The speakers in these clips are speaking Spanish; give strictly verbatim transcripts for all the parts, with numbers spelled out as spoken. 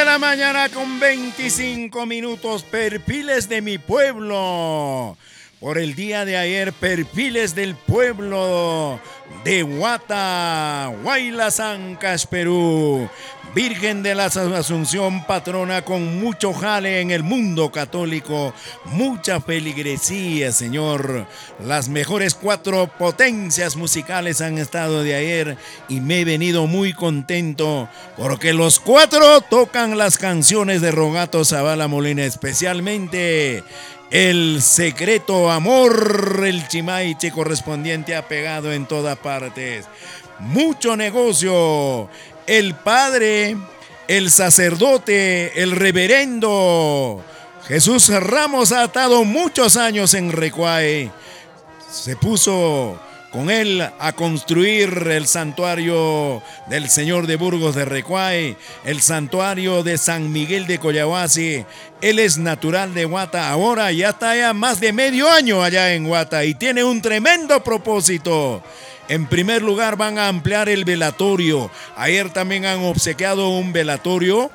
la mañana con veinticinco minutos, perfiles de mi pueblo. Por el día de ayer, perfiles del pueblo de Huata, Huaylas Ancash, Perú. Virgen de la Asunción, patrona con mucho jale en el mundo católico, mucha feligresía, Señor. Las mejores cuatro potencias musicales han estado de ayer y me he venido muy contento porque los cuatro tocan las canciones de Rogato Zavala Molina, especialmente El Secreto Amor, el chimaiche correspondiente ha pegado en todas partes. Mucho negocio. El padre, el sacerdote, el reverendo Jesús Ramos ha estado muchos años en Recuay. Se puso con él a construir el santuario del Señor de Burgos de Recuay, el santuario de San Miguel de Coyahuasi. Él es natural de Huata, ahora ya está ya más de medio año allá en Huata y tiene un tremendo propósito. En primer lugar, van a ampliar el velatorio. Ayer también han obsequiado un velatorio,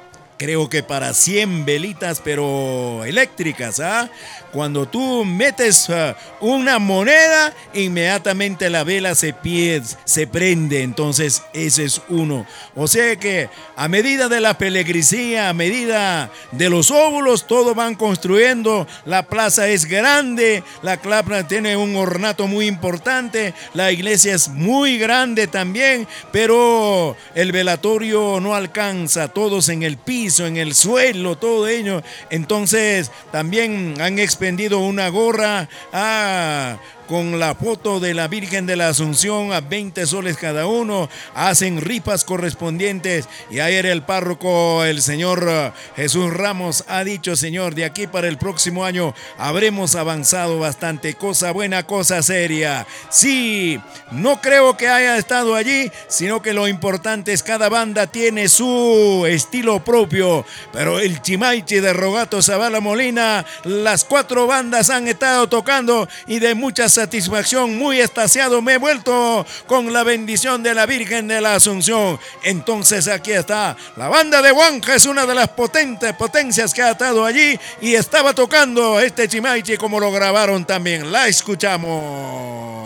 creo que para cien velitas, pero eléctricas, ¿ah? Cuando tú metes uh, una moneda, inmediatamente la vela se pierde, se prende. Entonces, ese es uno. O sea que a medida de la feligresía, a medida de los óvulos, todo van construyendo. La plaza es grande, la plaza tiene un ornato muy importante, la iglesia es muy grande también, pero el velatorio no alcanza, todos en el piso, en el suelo, todo ello. Entonces, también han expendido una gorra ah, con la foto de la Virgen de la Asunción a veinte soles cada uno, hacen rifas correspondientes y ayer el párroco, el señor Jesús Ramos, ha dicho: Señor, de aquí para el próximo año habremos avanzado bastante, cosa buena, cosa seria. Sí, no creo que haya estado allí, sino que lo importante es cada banda tiene su estilo propio, pero el chimaiche de Rogato Zavala Molina, las cuatro bandas han estado tocando y de muchas satisfacción, muy extasiado me he vuelto con la bendición de la Virgen de la Asunción. Entonces aquí está la banda de Huanja, es una de las potentes potencias que ha estado allí y estaba tocando este chimaiche como lo grabaron también. La escuchamos.